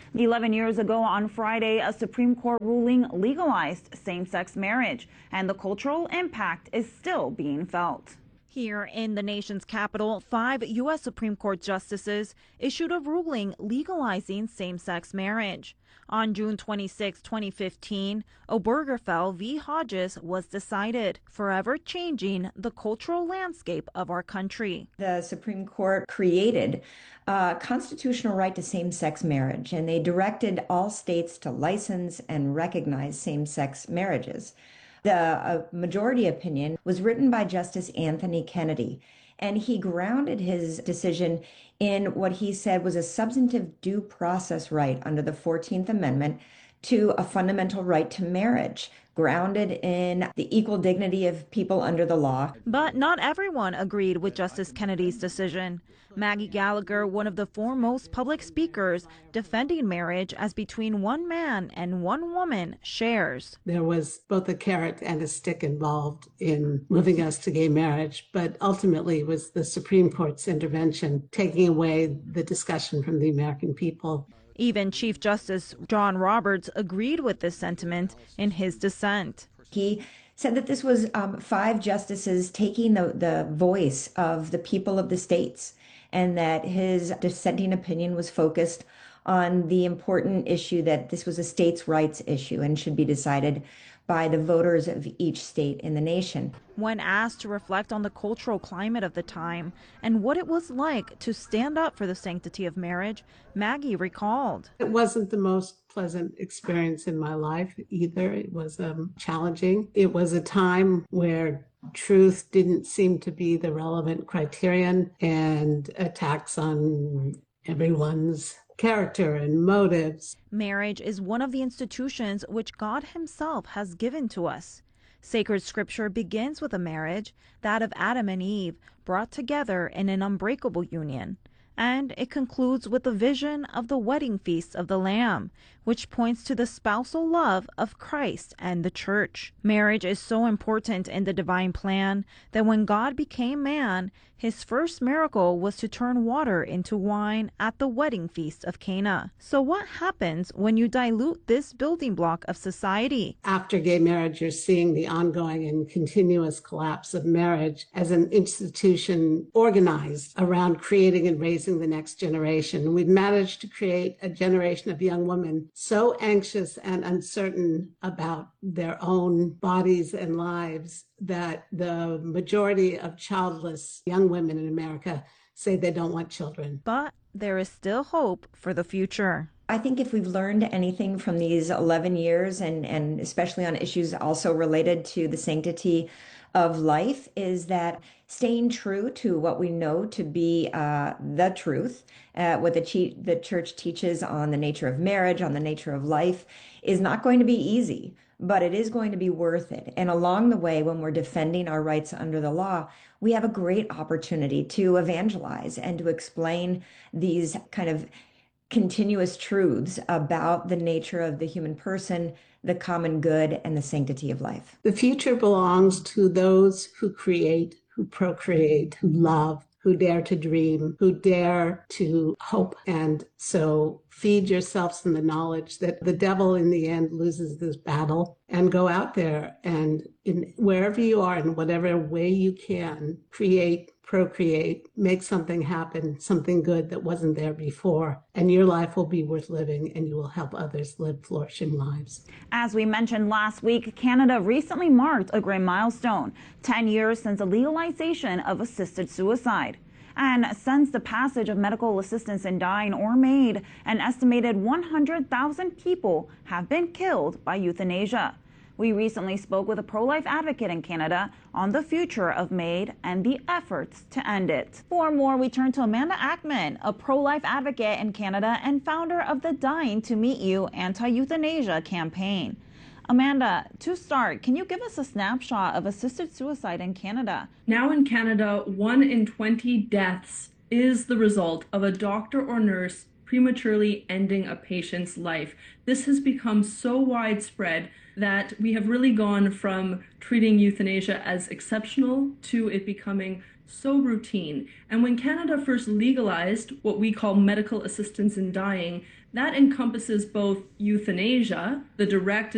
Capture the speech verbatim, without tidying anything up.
eleven years ago on Friday, a Supreme Court ruling legalized same-sex marriage, and the cultural impact is still being felt. Here in the nation's capital, five U S Supreme Court justices issued a ruling legalizing same-sex marriage. On June twenty-sixth, twenty fifteen, Obergefell v. Hodges was decided, forever changing the cultural landscape of our country. The Supreme Court created a constitutional right to same-sex marriage, and they directed all states to license and recognize same-sex marriages. The uh, majority opinion was written by Justice Anthony Kennedy, and he grounded his decision in what he said was a substantive due process right under the fourteenth Amendment to a fundamental right to marriage, grounded in the equal dignity of people under the law. But not everyone agreed with Justice Kennedy's decision. Maggie Gallagher, one of the foremost public speakers defending marriage as between one man and one woman, shares. There was both a carrot and a stick involved in moving us to gay marriage, but ultimately it was the Supreme Court's intervention taking away the discussion from the American people. Even Chief Justice John Roberts agreed with this sentiment in his dissent. He said that this was um, five justices taking the, the voice of the people of the states, and that his dissenting opinion was focused on the important issue that this was a states' rights issue and should be decided by the voters of each state in the nation. When asked to reflect on the cultural climate of the time and what it was like to stand up for the sanctity of marriage, Maggie recalled. It wasn't the most pleasant experience in my life either. It was um, challenging. It was a time where truth didn't seem to be the relevant criterion, and attacks on everyone's character and motives. Marriage is one of the institutions which God himself has given to us. Sacred scripture begins with a marriage, that of Adam and Eve, brought together in an unbreakable union. And it concludes with the vision of the wedding feast of the Lamb, which points to the spousal love of Christ and the church. Marriage is so important in the divine plan that when God became man, his first miracle was to turn water into wine at the wedding feast of Cana. So what happens when you dilute this building block of society? After gay marriage, you're seeing the ongoing and continuous collapse of marriage as an institution organized around creating and raising the next generation. We've managed to create a generation of young women so anxious and uncertain about their own bodies and lives that the majority of childless young women in America say they don't want children. But there is still hope for the future. I think if we've learned anything from these eleven years, and, and especially on issues also related to the sanctity of life, is that staying true to what we know to be uh, the truth, uh, what the, che- the church teaches on the nature of marriage, on the nature of life, is not going to be easy, but it is going to be worth it. And along the way, when we're defending our rights under the law, we have a great opportunity to evangelize and to explain these kind of continuous truths about the nature of the human person, the common good, and the sanctity of life. The future belongs to those who create, who procreate, who love, who dare to dream, who dare to hope. And so feed yourselves in the knowledge that the devil in the end loses this battle, and go out there and in wherever you are, in whatever way you can, create, procreate, make something happen, something good that wasn't there before, and your life will be worth living, and you will help others live flourishing lives. As we mentioned last week, Canada recently marked a great milestone, ten years since the legalization of assisted suicide. And since the passage of medical assistance in dying or MAID, an estimated one hundred thousand people have been killed by euthanasia. We recently spoke with a pro-life advocate in Canada on the future of MAID and the efforts to end it. For more, we turn to Amanda Ackman, a pro-life advocate in Canada and founder of the Dying to Meet You anti-euthanasia campaign. Amanda, to start, can you give us a snapshot of assisted suicide in Canada? Now in Canada, one in twenty deaths is the result of a doctor or nurse prematurely ending a patient's life. This has become so widespread that we have really gone from treating euthanasia as exceptional to it becoming so routine. And when Canada first legalized what we call medical assistance in dying, that encompasses both euthanasia, the direct